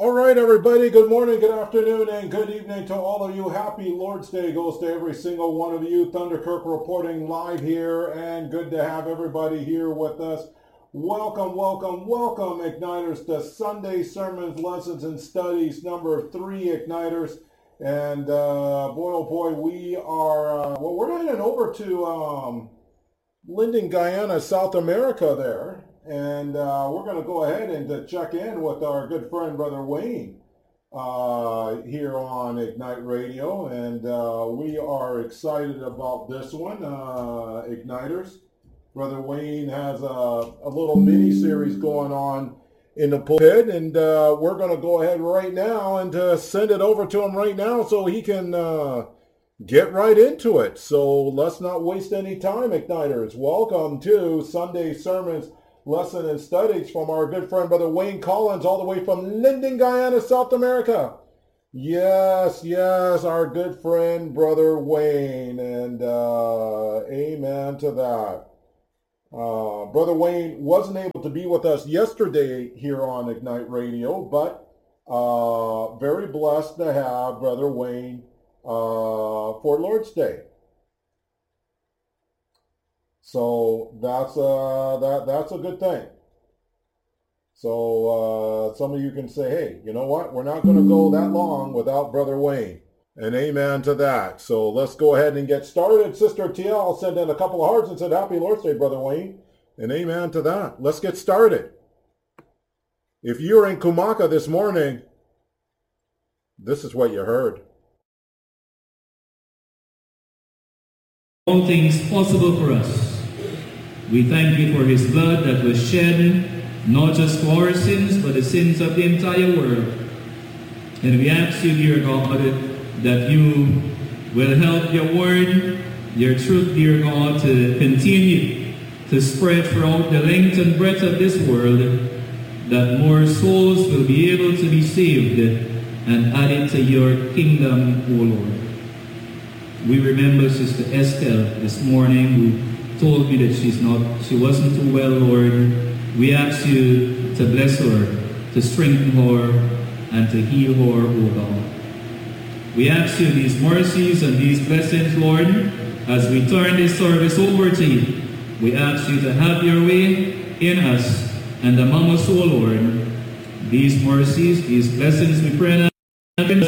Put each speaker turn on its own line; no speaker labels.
All right, everybody. Good morning, good afternoon, and good evening to all of you. Happy Lord's Day goes to every single one of you. Thunderkirk reporting live here, and good to have everybody here with us. Welcome, welcome, welcome, Igniters, to Sunday Sermons, Lessons, and Studies number 3, Igniters. And boy, oh boy, we are, we're heading over to Linden, Guyana, South America there. And we're going to go ahead and check in with our good friend, Brother Wayne, here on Ignite Radio. And we are excited about this one, Igniters. Brother Wayne has a little mini-series going on in the pulpit. And we're going to go ahead right now and send it over to him right now so he can get right into it. So let's not waste any time, Igniters. Welcome to Sunday Sermons, Lesson and Studies from our good friend, Brother Wayne Collins, all the way from Linden, Guyana, South America. Yes, our good friend, Brother Wayne, and amen to that. Brother Wayne wasn't able to be with us yesterday here on Ignite Radio, but very blessed to have Brother Wayne for Lord's Day. So that's a good thing. So some of you can say, hey, you know what? We're not going to go that long without Brother Wayne. And amen to that. So let's go ahead and get started. Sister TL sent in a couple of hearts and said, Happy Lord's Day, Brother Wayne. And amen to that. Let's get started. If you're in Kumaka this morning, this is what you heard.
All things possible for us. We thank you for his blood that was shed, not just for our sins, but the sins of the entire world. And we ask you, dear God, that you will help your word, your truth, dear God, to continue to spread throughout the length and breadth of this world, that more souls will be able to be saved and added to your kingdom, O Lord. We remember Sister Estelle this morning, who told me that she wasn't too well, Lord. We ask you to bless her, to strengthen her, and to heal her, O God. We ask you these mercies and these blessings, Lord, as we turn this service over to you. We ask you to have your way in us and among us, O Lord. These mercies, these blessings we pray now